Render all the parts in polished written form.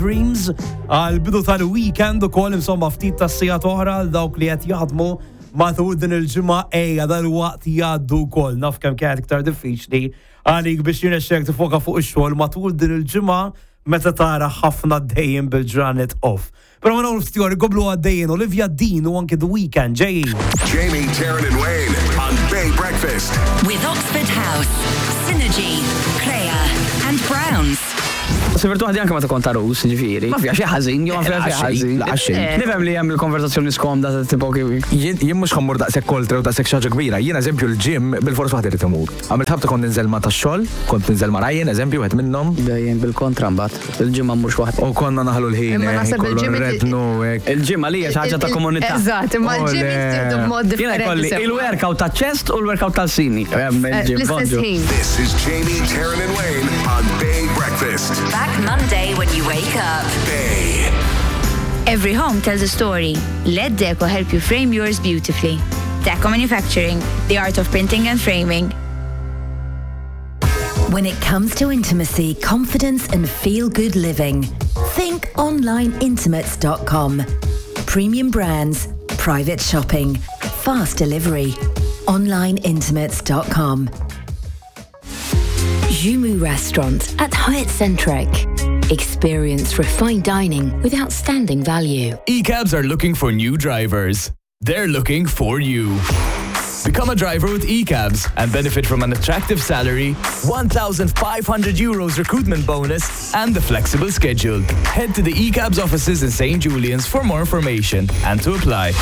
Dreams għal-bidu tal-weekend ukoll insomma ftit tas-sigħat oħra għal dawk li qed jaħdmu matul din il-ġimgħa dal-waqt jgħaddu wkoll naf kemm kienet iktar diffiċli għalik biex jirnexxek tifoka fuq ix-xogħol matul din il-ġimgħa meta tara ħafna dejjem bil-ġranet off. Però ma nagħmlu ftit għoblu għaddejjin Olivia Dean u anke The Weeknd ġejjin. Jamie, Taryn and Wayne on Bay Breakfast. With Oxford House, Synergy, Crea and Browns. Sivertu għaddi anke ma ta' konta rus, ġifiri. Ma fija xie ħazin, jo ma fija xie ħazin. Nifem li jem il-konversazzjoni skomda ta' tipo jien mux xammur daqsek koltra u daqsek xaġa kbira. Jien eżempju l-ġim bil-fors waħdi rrit imur. Għamil ħabta kont ninżel ma ta' xol, kont ninżel ma rajjen, eżempju, għed minnom. Dajjen bil-kontra mbat, il-ġim ma mux waħdi. U konna naħlu l-ħin, kollu rednu. Il-ġim għalija xaġa ta' komunità. Eżat, ma l-ġim jistibdu b'mod differenti. Jena kolli il-workout ta' chest u l-workout ta' sini. This is Jamie, Taryn and Wayne on Bay Breakfast. Back Monday when you wake up. Bay. Every home tells a story. Let Deco help you frame yours beautifully. Deco Manufacturing, the art of printing and framing. When it comes to intimacy, confidence and feel-good living, think onlineintimates.com. Premium brands, private shopping, fast delivery. Onlineintimates.com. Jumu Restaurant at Hyatt Centric. Experience refined dining with outstanding value. eCabs are looking for new drivers. They're looking for you. Become a driver with eCabs and benefit from an attractive salary, €1,500 recruitment bonus, and the flexible schedule. Head to the eCabs offices in St. Julian's for more information and to apply.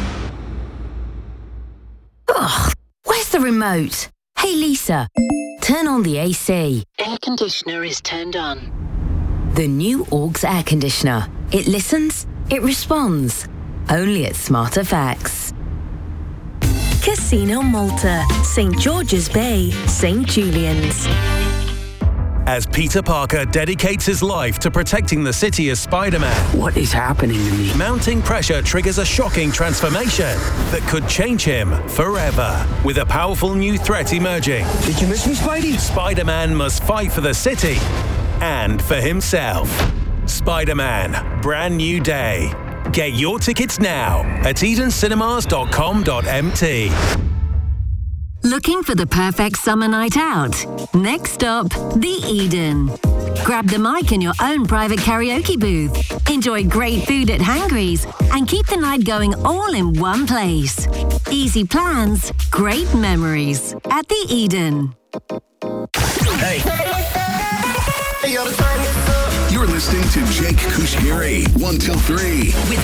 Ugh, where's the remote? Hey Lisa, turn on the AC. Air conditioner is turned on. The new Augs air conditioner. It listens, it responds. Only at Smart Effects. Casino Malta, St. George's Bay, St. Julian's. As Peter Parker dedicates his life to protecting the city as Spider-Man, what is happening to me? mounting pressure triggers a shocking transformation that could change him forever. With a powerful new threat emerging, Did you miss me, Spidey? Spider-Man must fight for the city and for himself. Spider-Man, Brand New Day. Get your tickets now at edencinemas.com.mt. Looking for the perfect summer night out? Next stop, the Eden. Grab the mic in your own private karaoke booth. Enjoy great food at Hangry's and keep the night going all in one place. Easy plans, great memories at the Eden. Hey. You're listening to Jake Kushgiri, 1 till 3.